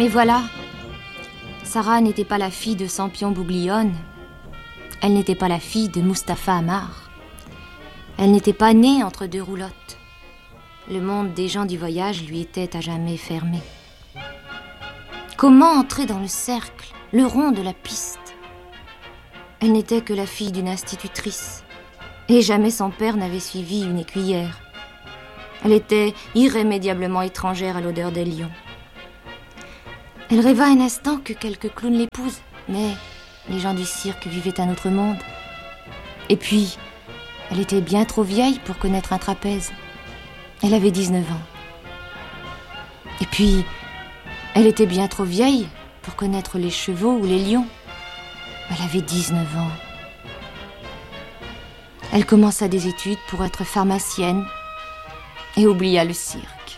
Mais voilà, Sarah n'était pas la fille de Sampion Bouglione. Elle n'était pas la fille de Mustapha Amar. Elle n'était pas née entre deux roulottes. Le monde des gens du voyage lui était à jamais fermé. Comment entrer dans le cercle, le rond de la piste? Elle n'était que la fille d'une institutrice, et jamais son père n'avait suivi une écuyère. Elle était irrémédiablement étrangère à l'odeur des lions. Elle rêva un instant que quelques clowns l'épousent, mais les gens du cirque vivaient un autre monde. Et puis, elle était bien trop vieille pour connaître un trapèze. Elle avait 19 ans. Et puis, elle était bien trop vieille pour connaître les chevaux ou les lions. Elle avait 19 ans. Elle commença des études pour être pharmacienne et oublia le cirque.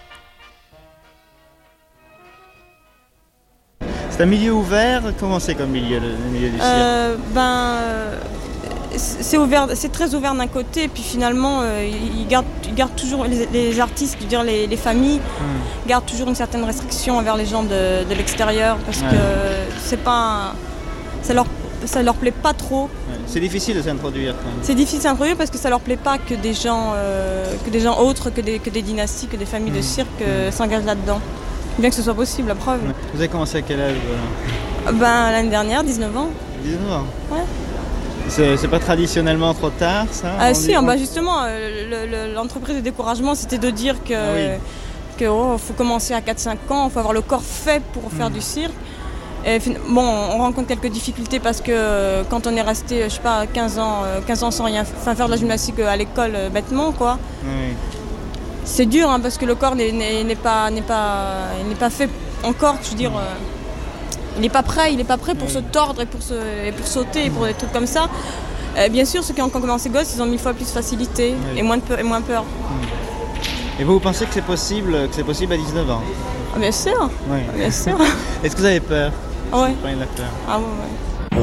C'est un milieu ouvert. Comment c'est comme milieu, le milieu du cirque? C'est ouvert, c'est très ouvert d'un côté, puis finalement, ils gardent toujours les artistes, je veux dire les familles, gardent toujours une certaine restriction envers les gens de l'extérieur, parce que c'est pas, ça leur plaît pas trop. Ouais. C'est difficile de s'introduire. Quand même. C'est difficile de s'introduire parce que ça leur plaît pas que des gens autres, que des dynasties, que des familles de cirque s'engagent là-dedans. Bien que ce soit possible, la preuve. Ouais. Vous avez commencé à quel âge? L'année dernière, 19 ans. 19 ans. Ouais. C'est pas traditionnellement trop tard, ça? Justement, l'entreprise de découragement, c'était de dire que faut commencer à 4-5 ans, il faut avoir le corps fait pour faire du cirque. Et, on rencontre quelques difficultés parce que quand on est resté, 15 ans sans rien faire de la gymnastique à l'école bêtement, quoi. Oui. C'est dur, parce que le corps n'est pas fait encore, je veux dire. Il n'est pas prêt pour se tordre et pour sauter et pour des trucs comme ça. Bien sûr, ceux qui ont commencé gosses, ils ont 1000 fois plus de facilité et moins peur. Et vous pensez que c'est possible à 19 ans? Bien sûr. Oui. Bien sûr. Est-ce que vous avez peur? Oui. Vous prenez de la peur? Ah oui.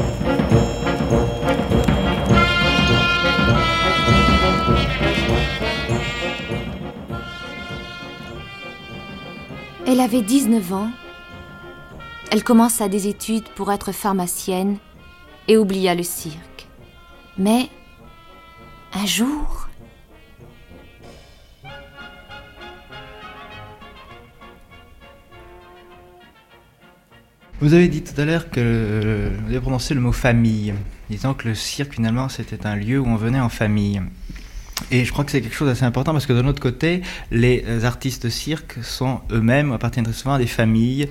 Elle avait 19 ans. Elle commença des études pour être pharmacienne et oublia le cirque. Mais, un jour... Vous avez dit tout à l'heure que vous avez prononcé le mot famille, disant que le cirque finalement c'était un lieu où on venait en famille. Et je crois que c'est quelque chose d'assez important parce que de l'autre côté, les artistes de cirque sont eux-mêmes, appartiennent très souvent à des familles.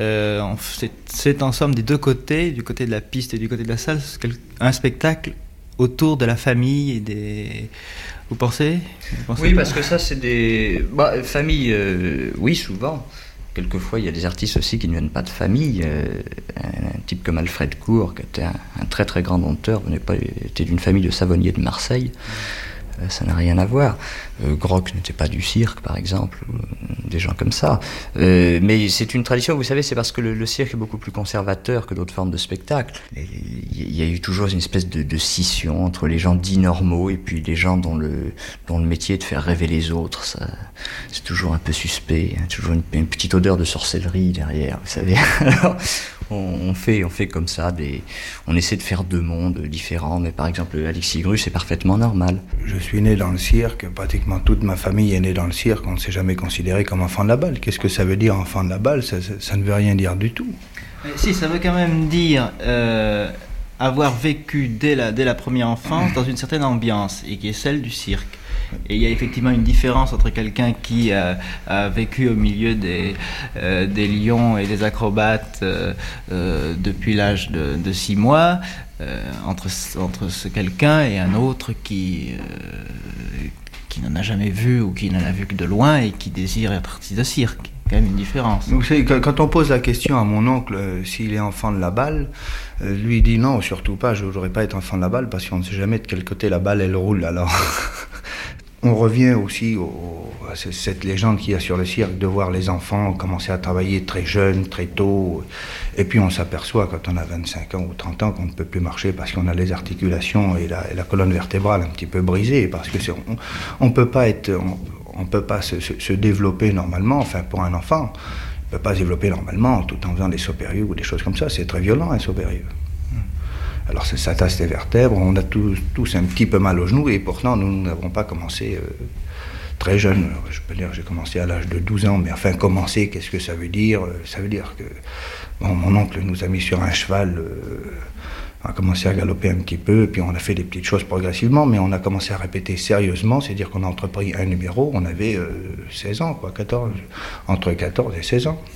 C'est en somme des deux côtés, du côté de la piste et du côté de la salle, un spectacle autour de la famille et des... Vous pensez Oui, parce que ça c'est des... famille, oui, souvent. Quelquefois, il y a des artistes aussi qui ne viennent pas de famille. Un type comme Alfred Cour, qui était un très très grand auteur, était d'une famille de savonniers de Marseille. Ça n'a rien à voir. Grock n'était pas du cirque, par exemple, des gens comme ça. Mais c'est une tradition, vous savez, c'est parce que le cirque est beaucoup plus conservateur que d'autres formes de spectacle. Il y a eu toujours une espèce de scission entre les gens dits normaux et puis les gens dont le métier est de faire rêver les autres. Ça, c'est toujours un peu suspect, toujours une petite odeur de sorcellerie derrière, vous savez. Alors, on fait comme ça, on essaie de faire deux mondes différents, mais par exemple Alexis Grue, c'est parfaitement normal. Je suis né dans le cirque, pratiquement toute ma famille est née dans le cirque, on ne s'est jamais considéré comme enfant de la balle. Qu'est-ce que ça veut dire enfant de la balle? Ça ne veut rien dire du tout. Si, ça veut quand même dire avoir vécu dès la première enfance dans une certaine ambiance, et qui est celle du cirque. Et il y a effectivement une différence entre quelqu'un qui a vécu au milieu des lions et des acrobates depuis l'âge de 6 mois, entre ce quelqu'un et un autre qui n'en a jamais vu ou qui n'en a vu que de loin et qui désire être artiste de cirque. Quand même une différence. Vous savez, quand on pose la question à mon oncle s'il est enfant de la balle, lui il dit non, surtout pas, je ne voudrais pas être enfant de la balle parce qu'on ne sait jamais de quel côté la balle elle roule. Alors on revient aussi à cette légende qu'il y a sur le cirque de voir les enfants commencer à travailler très jeunes, très tôt, et puis on s'aperçoit quand on a 25 ans ou 30 ans qu'on ne peut plus marcher parce qu'on a les articulations et la colonne vertébrale un petit peu brisée, parce que on peut pas se développer normalement, enfin pour un enfant. ne peut pas se développer normalement tout en faisant des sauts périlleux ou des choses comme ça. C'est très violent, un saut périlleux. Alors ça tasse les vertèbres, on a tous un petit peu mal aux genoux et pourtant nous n'avons pas commencé très jeune. Je peux dire j'ai commencé à l'âge de 12 ans, mais enfin commencer, qu'est-ce que ça veut dire? Ça veut dire que mon oncle nous a mis sur un cheval, on a commencé à galoper un petit peu, puis on a fait des petites choses progressivement, mais on a commencé à répéter sérieusement, c'est-à-dire qu'on a entrepris un numéro, on avait 16 ans, quoi, 14, entre 14 et 16 ans.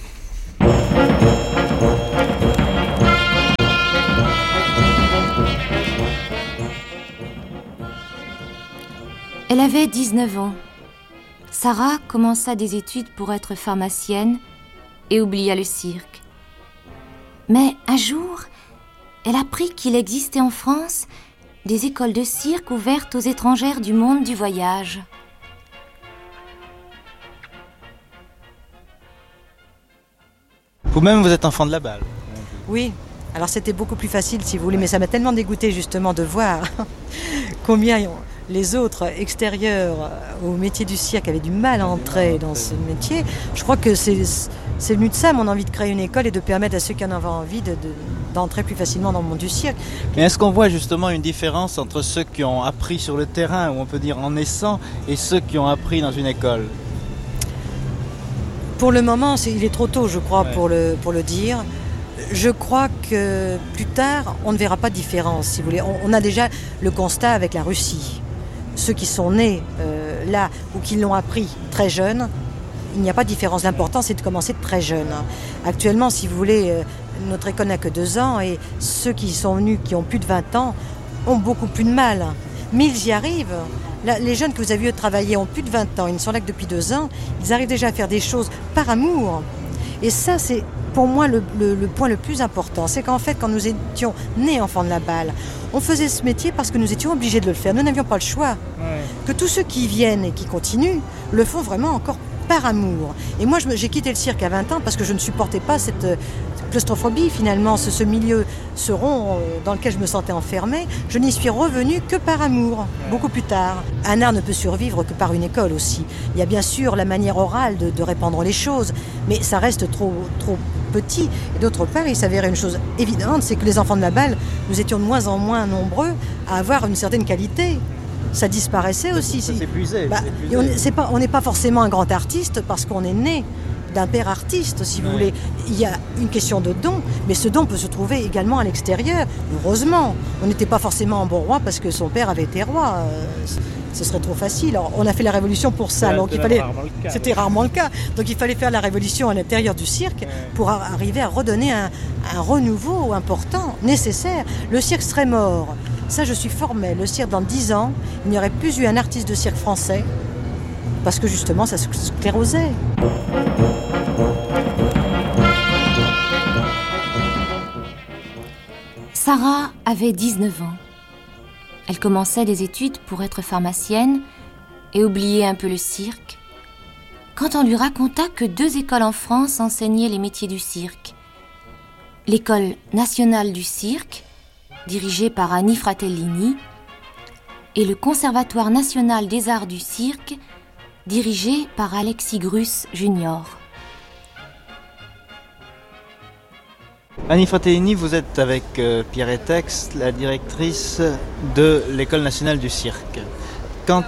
Elle avait 19 ans. Sarah commença des études pour être pharmacienne et oublia le cirque. Mais un jour, elle apprit qu'il existait en France des écoles de cirque ouvertes aux étrangères du monde du voyage. Vous-même, vous êtes enfant de la balle. Oui, alors c'était beaucoup plus facile si vous voulez, mais ça m'a tellement dégoûté justement de voir combien les autres extérieurs au métier du cirque avaient du mal à entrer dans ce métier. Je crois que c'est venu de ça, mon envie de créer une école et de permettre à ceux qui en avaient envie d'entrer plus facilement dans le monde du cirque. Mais est-ce qu'on voit justement une différence entre ceux qui ont appris sur le terrain, ou on peut dire en naissant, et ceux qui ont appris dans une école? Pour le moment, il est trop tôt, je crois, pour le dire. Je crois que plus tard, on ne verra pas de différence, si vous voulez. On a déjà le constat avec la Russie. Ceux qui sont nés là ou qui l'ont appris très jeunes, il n'y a pas de différence. L'important, c'est de commencer très jeune. Actuellement, si vous voulez, notre école n'a que 2 ans et ceux qui sont venus, qui ont plus de 20 ans, ont beaucoup plus de mal. Mais ils y arrivent. Là, les jeunes que vous avez vu travailler ont plus de 20 ans, ils ne sont là que depuis 2 ans, ils arrivent déjà à faire des choses par amour. Et ça, c'est pour moi le point le plus important. C'est qu'en fait, quand nous étions nés enfants de la balle, on faisait ce métier parce que nous étions obligés de le faire. Nous n'avions pas le choix. Que tous ceux qui viennent et qui continuent le font vraiment encore par amour. Et moi, j'ai quitté le cirque à 20 ans parce que je ne supportais pas cette claustrophobie, finalement, ce milieu, ce rond dans lequel je me sentais enfermée. Je n'y suis revenue que par amour, beaucoup plus tard. Un art ne peut survivre que par une école aussi. Il y a bien sûr la manière orale de répandre les choses, mais ça reste trop petit. Et d'autre part, il s'avérait une chose évidente, c'est que les enfants de la balle, nous étions de moins en moins nombreux à avoir une certaine qualité. Ça disparaissait aussi. Ça s'épuisait. On n'est pas forcément un grand artiste parce qu'on est né d'un père artiste, si vous voulez. Il y a une question de don, mais ce don peut se trouver également à l'extérieur. Heureusement, on n'était pas forcément un bon roi parce que son père avait été roi. Ce serait trop facile. Alors, on a fait la révolution pour ça. C'était rarement le cas. Donc il fallait faire la révolution à l'intérieur du cirque pour arriver à redonner un renouveau important, nécessaire. Le cirque serait mort. Ça, je suis formelle. Le cirque, dans 10 ans, il n'y aurait plus eu un artiste de cirque français parce que justement, ça se sclérosait. Sarah avait 19 ans. Elle commençait des études pour être pharmacienne et oubliait un peu le cirque quand on lui raconta que 2 écoles en France enseignaient les métiers du cirque. L'école nationale du cirque, dirigée par Annie Fratellini, et le Conservatoire national des arts du cirque, dirigé par Alexis Grus Jr. Annie Fratellini, vous êtes avec Pierre Etex, la directrice de l'École nationale du cirque. Quand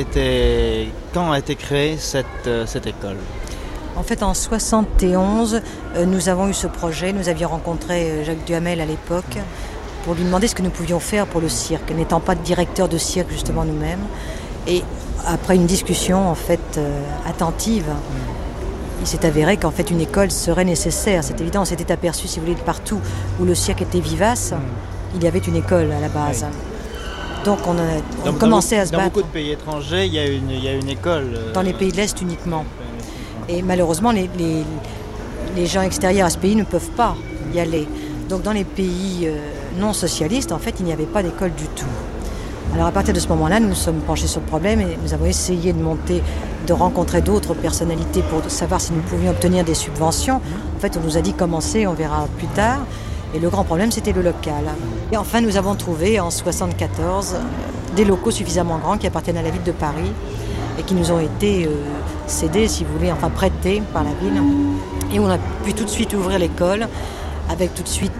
a été créée cette école? En fait, en 1971, nous avons eu ce projet. Nous avions rencontré Jacques Duhamel à l'époque pour lui demander ce que nous pouvions faire pour le cirque, n'étant pas directeur de cirque justement nous-mêmes. Et après une discussion en fait attentive, il s'est avéré qu'en fait une école serait nécessaire. C'est évident, on s'était aperçu, si vous voulez, de partout où le cirque était vivace, il y avait une école à la base. Donc on commençait à se battre. Dans beaucoup de pays étrangers, il y a une école. Dans les pays de l'Est uniquement. Et malheureusement, les gens extérieurs à ce pays ne peuvent pas y aller. Donc dans les pays non socialistes, en fait, il n'y avait pas d'école du tout. Alors à partir de ce moment-là, nous nous sommes penchés sur le problème et nous avons essayé de rencontrer d'autres personnalités pour savoir si nous pouvions obtenir des subventions. En fait, on nous a dit commencer, on verra plus tard. Et le grand problème, c'était le local. Et enfin, nous avons trouvé en 1974 des locaux suffisamment grands qui appartiennent à la ville de Paris et qui nous ont été cédés, si vous voulez, enfin prêtés par la ville Et on a pu tout de suite ouvrir l'école avec tout de suite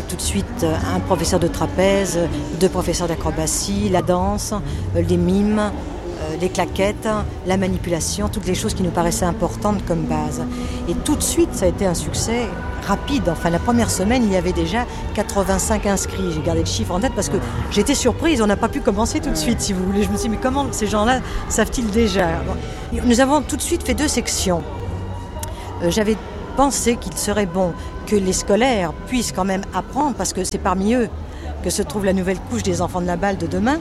un professeur de trapèze, 2 professeurs d'acrobatie, la danse, les mimes, les claquettes, la manipulation, toutes les choses qui nous paraissaient importantes comme base. Et tout de suite, ça a été un succès rapide. Enfin, la première semaine, il y avait déjà 85 inscrits. J'ai gardé le chiffre en tête parce que j'étais surprise. On n'a pas pu commencer tout de suite, si vous voulez. Je me suis dit, mais comment ces gens-là savent-ils déjà ? Nous avons tout de suite fait 2 sections. J'avais pensé qu'il serait bon que les scolaires puissent quand même apprendre, parce que c'est parmi eux que se trouve la nouvelle couche des enfants de la balle de demain.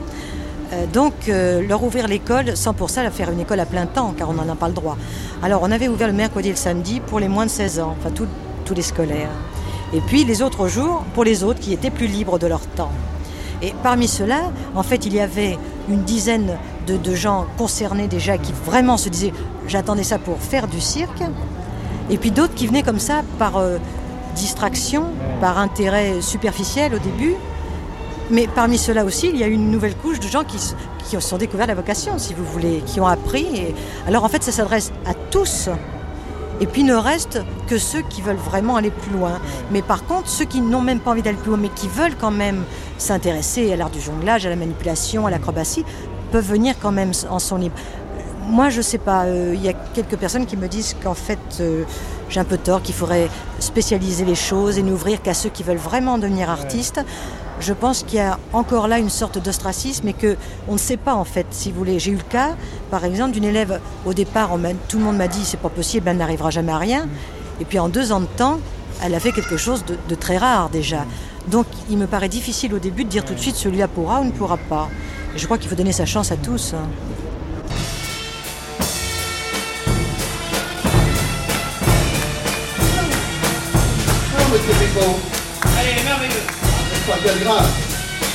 Donc leur ouvrir l'école sans pour ça la faire une école à plein temps, car on n'en a pas le droit. Alors on avait ouvert le mercredi et le samedi pour les moins de 16 ans, enfin tous les scolaires. Et puis les autres jours pour les autres qui étaient plus libres de leur temps. Et parmi ceux-là, en fait, il y avait une dizaine de gens concernés déjà qui vraiment se disaient « j'attendais ça pour faire du cirque ». Et puis d'autres qui venaient comme ça par distraction, par intérêt superficiel au début. Mais parmi ceux-là aussi, il y a une nouvelle couche de gens qui se sont découverts la vocation, si vous voulez, qui ont appris. Alors en fait, ça s'adresse à tous. Et puis il ne reste que ceux qui veulent vraiment aller plus loin. Mais par contre, ceux qui n'ont même pas envie d'aller plus loin, mais qui veulent quand même s'intéresser à l'art du jonglage, à la manipulation, à l'acrobatie, peuvent venir quand même en son libre. Moi, je ne sais pas, il y a quelques personnes qui me disent qu'en fait, j'ai un peu tort, qu'il faudrait spécialiser les choses et n'ouvrir qu'à ceux qui veulent vraiment devenir artistes. Je pense qu'il y a encore là une sorte d'ostracisme et qu'on ne sait pas en fait, si vous voulez. J'ai eu le cas, par exemple, d'une élève, au départ, tout le monde m'a dit c'est pas possible, elle n'arrivera jamais à rien. Et puis en 2 ans de temps, elle a fait quelque chose de très rare déjà. Donc il me paraît difficile au début de dire tout de suite celui-là pourra ou ne pourra pas. Et je crois qu'il faut donner sa chance à tous. Allez, merveilleux. C'est pas bien grave.